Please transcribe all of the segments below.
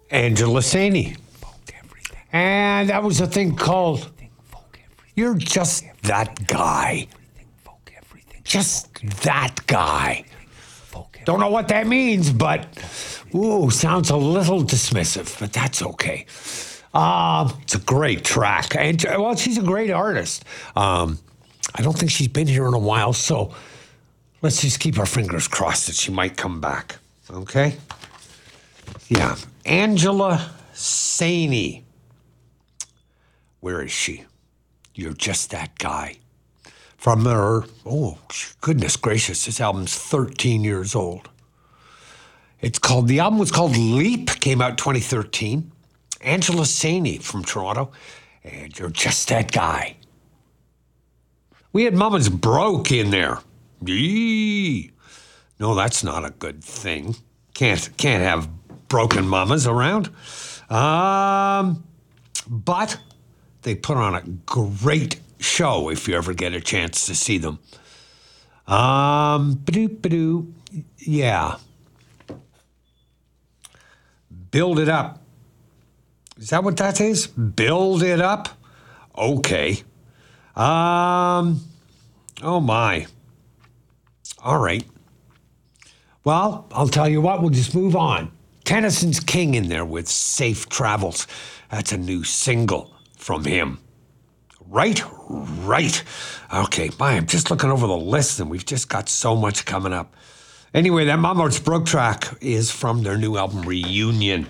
Angela Saini. And that was a thing called You're Just That Guy. Just that guy. Don't know what that means, but sounds a little dismissive, but that's okay. It's a great track. And, well, she's a great artist. I don't think she's been here in a while, so let's just keep our fingers crossed that she might come back. Okay? Yeah. Angela Saini. Where is she? You're Just That Guy. From her, goodness gracious, this album's 13 years old. The album was called Leap, came out 2013. Angela Saini from Toronto, and You're Just That Guy. We had Mama's Broke in there. Yee. No, that's not a good thing. Can't have broken mamas around. But they put on a great show if you ever get a chance to see them. Yeah. Build It Up. Is that what that is? Build It Up? Okay. Oh my. All right. Well, I'll tell you what, we'll just move on. Tennyson's King in there with Safe Travels. That's a new single from him. Right. Okay, I'm just looking over the list and we've just got so much coming up. Anyway, that Mama's Broke track is from their new album, Reunion.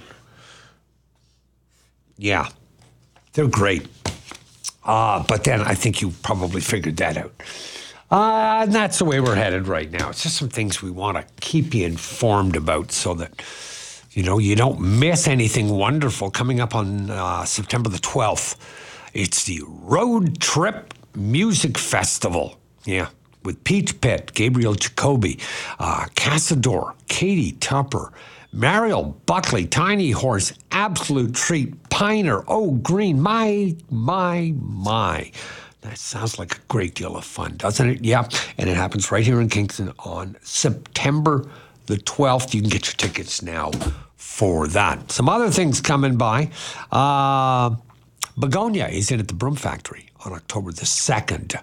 Yeah, they're great. But then I think you probably figured that out. And that's the way we're headed right now. It's just some things we want to keep you informed about so that, you don't miss anything wonderful coming up on September the 12th. It's the Road Trip Music Festival. Yeah, with Peach Pit, Gabriel Jacoby, Casador, Katie Tupper, Mariel Buckley, Tiny Horse, Absolute Treat, Piner, Oh Green, my. That sounds like a great deal of fun, doesn't it? Yeah, and it happens right here in Kingston on September the 12th. You can get your tickets now for that. Some other things coming by. Begonia is in at the Broom Factory on October the 2nd.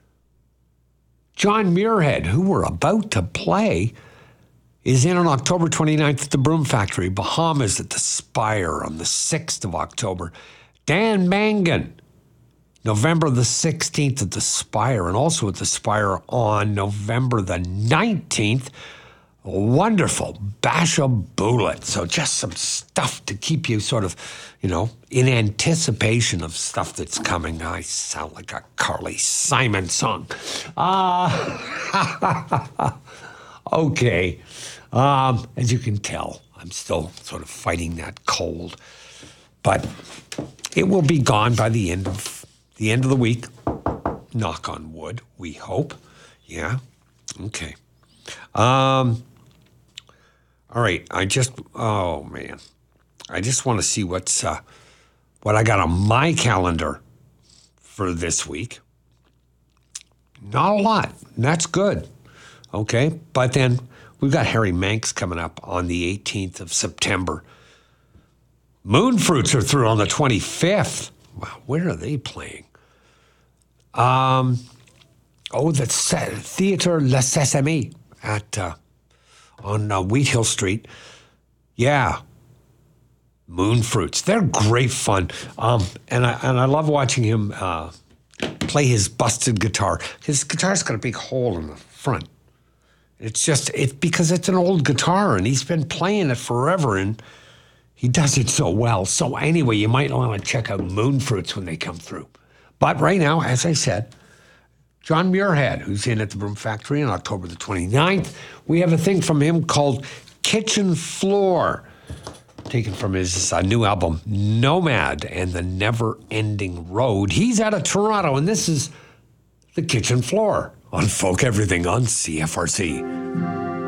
John Muirhead, who we're about to play, is in on October 29th at the Broom Factory. Bahamas at the Spire on the 6th of October. Dan Mangan, November the 16th at the Spire, and also at the Spire on November the 19th. Wonderful Basha Bullet. So just some stuff to keep you sort of, in anticipation of stuff that's coming. I sound like a Carly Simon song. Okay. As you can tell, I'm still sort of fighting that cold. But it will be gone by the end of the week. Knock on wood, we hope. Yeah? Okay. All right, I just want to see what I got on my calendar for this week. Not a lot. That's good. Okay, but then we've got Harry Manx coming up on the 18th of September. Moonfruits are through on the 25th. Wow, where are they playing? The Theatre La Sesame on Wheat Hill Street. Yeah. Moonfruits. They're great fun. And I love watching him play his busted guitar. His guitar's got a big hole in the front. It's because it's an old guitar and he's been playing it forever and he does it so well. So anyway, you might want to check out Moonfruits when they come through. But right now, as I said, John Muirhead, who's in at the Broom Factory on October the 29th. We have a thing from him called Kitchen Floor, taken from his new album, Nomad and the Never Ending Road. He's out of Toronto, and this is The Kitchen Floor on Folk Everything on CFRC.